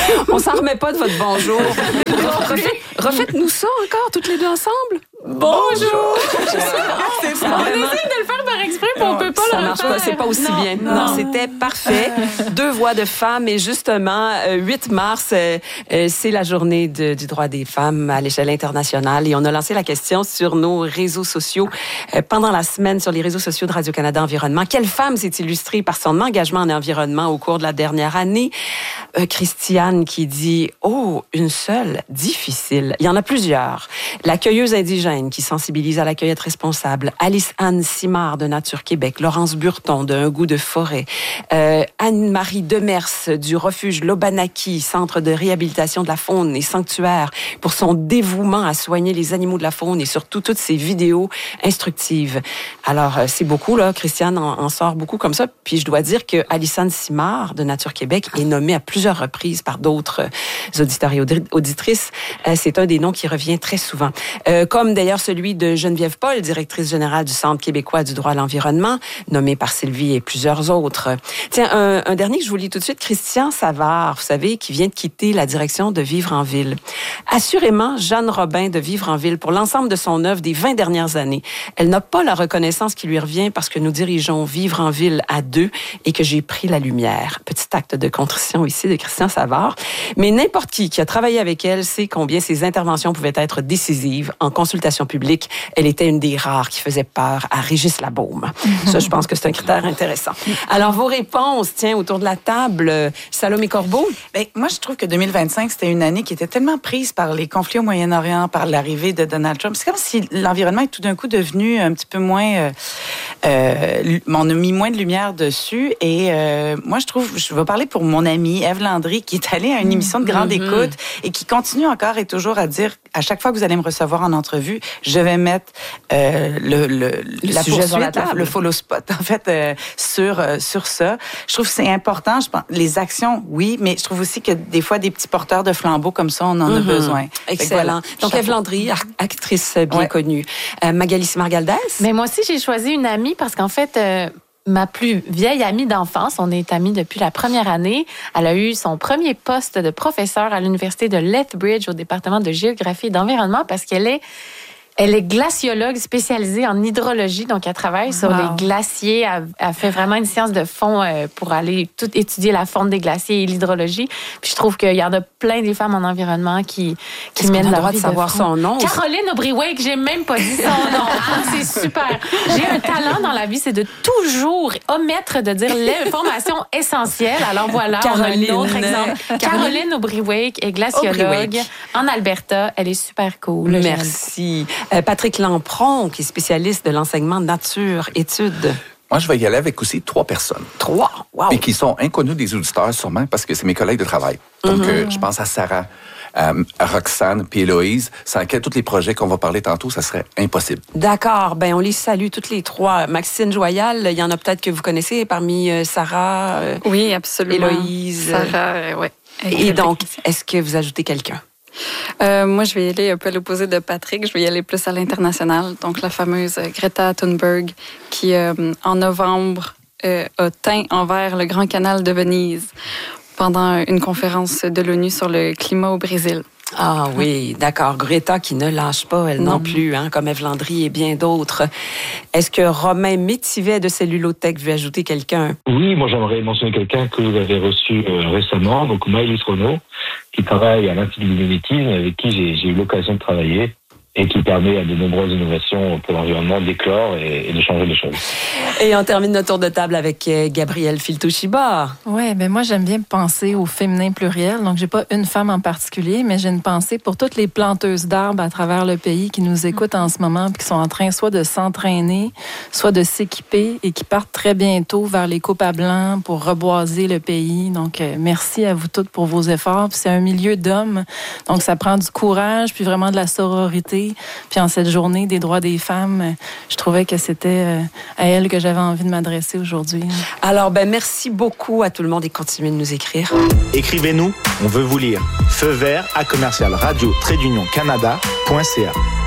On s'en remet pas de votre bonjour. Refaites-nous ça encore, toutes les deux ensemble. Bonjour! C'est ça. On essaie de le faire par exprès, puis on peut pas le refaire. Ça marche pas, c'est pas aussi bien. Non, c'était parfait. 2 voix de femmes et justement, 8 mars, c'est la journée du droit des femmes à l'échelle internationale et on a lancé la question sur nos réseaux sociaux pendant la semaine sur les réseaux sociaux de Radio-Canada Environnement. Quelle femme s'est illustrée par son engagement en environnement au cours de la dernière année? Christiane qui dit « Oh, une seule, difficile. » Il y en a plusieurs. L'accueilleuse indigène qui sensibilise à la cueillette responsable, Alice-Anne Simard de Nature Québec, Laurence Burton de Un goût de forêt, Anne-Marie Demers du refuge Lobanaki, centre de réhabilitation de la faune et sanctuaire, pour son dévouement à soigner les animaux de la faune et surtout toutes ses vidéos instructives. Alors, c'est beaucoup, là. Christiane en sort beaucoup comme ça. Puis, je dois dire que Alice-Anne Simard de Nature Québec est nommée à plusieurs reprises par d'autres auditeurs et auditrices. C'est un des noms qui revient très souvent. Comme d'ailleurs celui de Geneviève Paul, directrice générale du Centre québécois du droit à l'environnement, nommée par Sylvie et plusieurs autres. Tiens, un dernier que je vous lis tout de suite, Christian Savard, vous savez, qui vient de quitter la direction de Vivre en Ville. Assurément, Jeanne Robin de Vivre en Ville, pour l'ensemble de son œuvre des 20 dernières années, elle n'a pas la reconnaissance qui lui revient parce que nous dirigeons Vivre en Ville à 2 et que j'ai pris la lumière. Petit acte de contrition ici de Christian Savard. Mais n'importe qui a travaillé avec elle sait combien ses interventions pouvaient être décisives en consultation publique. Elle était une des rares qui faisait peur à Régis Labaume. Ça, je pense que c'est un critère intéressant. Alors, vos réponses, tiens, autour de la table, Salomé Corbeau? Bien, moi, je trouve que 2025, c'était une année qui était tellement prise par les conflits au Moyen-Orient, par l'arrivée de Donald Trump. C'est comme si l'environnement est tout d'un coup devenu un petit peu moins... on a mis moins de lumière dessus. Et moi, je vais parler pour mon amie Ève Landry, qui est allée à une émission de grande écoute et qui continue encore et toujours à dire, à chaque fois que vous allez me recevoir en entrevue, je vais mettre la sujet sur la poursuite, table. le follow spot, en fait, sur ça. Je trouve que c'est important. Je pense, les actions, oui, mais je trouve aussi que des fois, des petits porteurs de flambeaux comme ça, on en a besoin. Excellent. Voilà. Donc, Ève Landry, actrice bien connue. Magali Simard-Galdès? Mais moi aussi, j'ai choisi une amie parce qu'en fait... ma plus vieille amie d'enfance, on est amies depuis la première année. Elle a eu son premier poste de professeur à l'université de Lethbridge au département de géographie et d'environnement parce qu'elle est glaciologue spécialisée en hydrologie, donc elle travaille sur les glaciers. Elle fait vraiment une science de fond pour aller tout étudier la fonte des glaciers et l'hydrologie. Puis je trouve qu'il y en a plein des femmes en environnement qui mènent leur vie de savoir front. son nom? Caroline Aubry-Wake, j'ai même pas dit son nom. C'est super. J'ai un talent dans la vie, c'est de toujours omettre de dire l'information essentielle. Alors voilà, Caroline. on a un autre exemple. Caroline Aubry-Wake est glaciologue en Alberta. Elle est super cool. Merci. Patrick Lampron, qui est spécialiste de l'enseignement nature-études. Moi, je vais y aller avec aussi 3 personnes. 3? Wow! Et qui sont inconnues des auditeurs, sûrement, parce que c'est mes collègues de travail. Donc, je pense à Sarah, à Roxane puis Héloïse, sans lesquelles tous les projets qu'on va parler tantôt, ça serait impossible. D'accord. Ben, on les salue toutes les 3. Maxine Joyal, il y en a peut-être que vous connaissez parmi Sarah, oui, absolument. Héloïse. Sarah, oui. Et donc, est-ce que vous ajoutez quelqu'un? Moi, je vais y aller un peu à l'opposé de Patrick. Je vais y aller plus à l'international. Donc, la fameuse Greta Thunberg qui, en novembre, a teint en vert le Grand Canal de Venise pendant une conférence de l'ONU sur le climat au Brésil. Ah oui, d'accord. Greta qui ne lâche pas, elle non plus, hein, comme Ève Landry et bien d'autres. Est-ce que Romain Métivet de Cellulothèque veut ajouter quelqu'un? Oui, moi j'aimerais mentionner quelqu'un que vous avez reçu récemment, donc Maëlys Renaud, qui travaille à l'Institut du mimétisme, avec qui j'ai eu l'occasion de travailler et qui permet à de nombreuses innovations pour l'environnement d'éclore et de changer les choses. Et on termine notre tour de table avec Gabrielle Filtoshiba. Oui, ben moi, j'aime bien penser au féminin pluriel. Donc, j'ai pas une femme en particulier, mais j'ai une pensée pour toutes les planteuses d'arbres à travers le pays qui nous écoutent en ce moment puis qui sont en train soit de s'entraîner, soit de s'équiper et qui partent très bientôt vers les coupes à blanc pour reboiser le pays. Donc, merci à vous toutes pour vos efforts. Puis c'est un milieu d'hommes, donc ça prend du courage puis vraiment de la sororité. Puis en cette journée des droits des femmes, je trouvais que c'était à elle que j'avais envie de m'adresser aujourd'hui. Alors, ben merci beaucoup à tout le monde et continuez de nous écrire. Écrivez-nous, on veut vous lire. Feu vert à commercial radio-canada.ca.